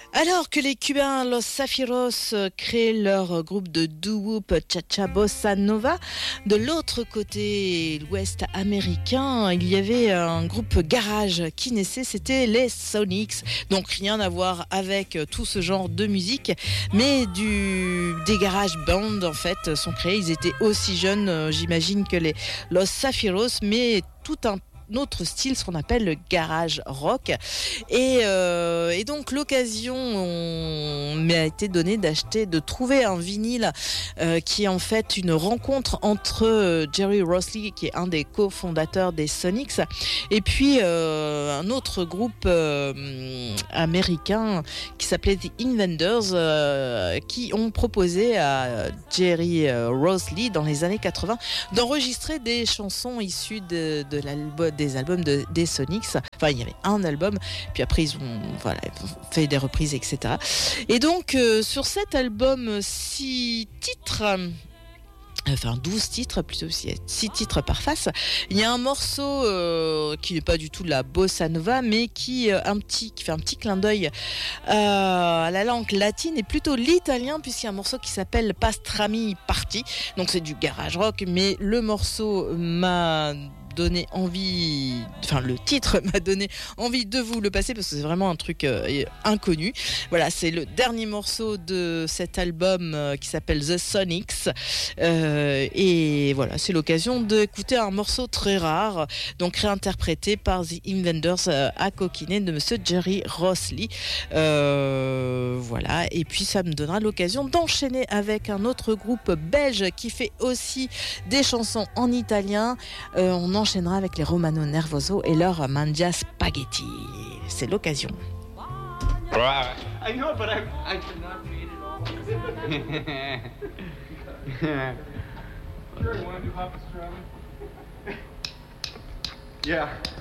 Alors que les Cubains Los Zafiros créent leur groupe de doo-wop cha-cha bossa nova, de l'autre côté, l'ouest américain, il y avait un groupe garage qui naissait, c'était les Sonics. Donc rien à voir avec tout ce genre de musique, mais des garage bands en fait sont créés. Ils étaient aussi jeunes, j'imagine, que les Los Zafiros, mais tout un autre style, ce qu'on appelle le garage rock. Et donc l'occasion m'a été donnée de trouver un vinyle qui est en fait une rencontre entre Jerry Rossley, qui est un des cofondateurs des Sonics, et puis un autre groupe américain qui s'appelait The Inventors, qui ont proposé à Jerry Rossley dans les années 80 d'enregistrer des chansons issues des albums des Sonics. Enfin, il y avait un album, puis après ils ont fait des reprises, etc. Et donc sur cet album, 6 titres, enfin 12 titres plutôt, 6 titres par face, il y a un morceau qui n'est pas du tout de la bossa nova, mais qui fait un petit clin d'œil à la langue latine et plutôt l'italien, puisqu'il y a un morceau qui s'appelle Pastrami Party. Donc c'est du garage rock, mais le morceau m'a donné envie, enfin le titre m'a donné envie de vous le passer parce que c'est vraiment un truc inconnu. Voilà, c'est le dernier morceau de cet album qui s'appelle The Sonics, et voilà, c'est l'occasion d'écouter un morceau très rare, donc réinterprété par The Inventors à coquiner de monsieur Jerry Rossley. Voilà, et puis ça me donnera l'occasion d'enchaîner avec un autre groupe belge qui fait aussi des chansons en italien. On enchaînera avec les Romano Nervoso et leur Mangia Spaghetti. C'est l'occasion. I know, but I cannot read it all. Sure, you want to do Hop Pastrami? Yeah.